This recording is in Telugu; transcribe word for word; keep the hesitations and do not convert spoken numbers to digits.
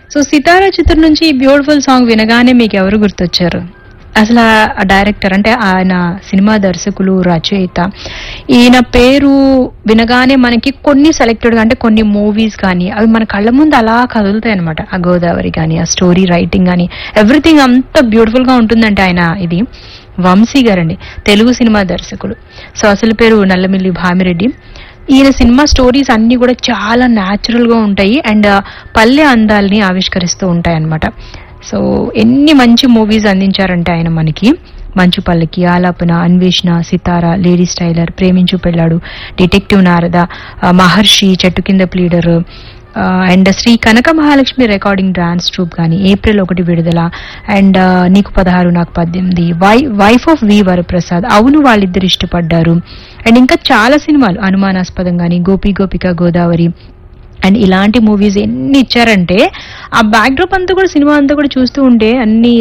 సో సితారా చిత్రం నుంచి ఈ బ్యూటిఫుల్ సాంగ్ వినగానే మీకు ఎవరు గుర్తొచ్చారు? అసలు ఆ డైరెక్టర్ అంటే ఆయన సినిమా దర్శకులు, రచయిత, ఈయన పేరు వినగానే మనకి కొన్ని సెలెక్టెడ్ గా అంటే కొన్ని మూవీస్ కానీ అవి మన కళ్ళ ముందు అలా కదులుతాయి అనమాట. ఆ గోదావరి కానీ, ఆ స్టోరీ రైటింగ్ కానీ, ఎవ్రీథింగ్ అంత బ్యూటిఫుల్ గా ఉంటుందంటే ఆయన ఇది వంశీ గారండి, తెలుగు సినిమా దర్శకులు. సో అసలు పేరు నల్లమిల్లి భామిరెడ్డి. ఈయన సినిమా స్టోరీస్ అన్ని కూడా చాలా న్యాచురల్ గా ఉంటాయి అండ్ పల్లె అందాల్ని ఆవిష్కరిస్తూ ఉంటాయి అన్నమాట. సో ఎన్ని మంచి మూవీస్ అందించారంటే ఆయన మనకి మంచు పల్లకి, ఆలాపన, అన్వేషణ, సితారా, లేడీస్ టైలర్, ప్రేమించు పెళ్ళాడు, డిటెక్టివ్ నారద, మహర్షి, చెట్టు కింద pleader and Shri Kanaka Mahalakshmi recording dance troupe కానీ, ఏప్రిల్ ఒకటి విడుదల అండ్ నీకు పదహారు నాకు పద్దెనిమిది, వై వైఫ్ ఆఫ్ వి వరప్రసాద్, అవును వాళ్ళిద్దరు ఇష్టపడ్డారు అండ్ ఇంకా చాలా సినిమాలు, అనుమానాస్పదం కానీ, గోపి గోపిక గోదావరి అండ్ ఇలాంటి మూవీస్ ఎన్ని ఇచ్చారంటే ఆ బ్యాక్ డ్రాప్ అంతా కూడా సినిమా అంతా కూడా చూస్తూ ఉంటే అన్ని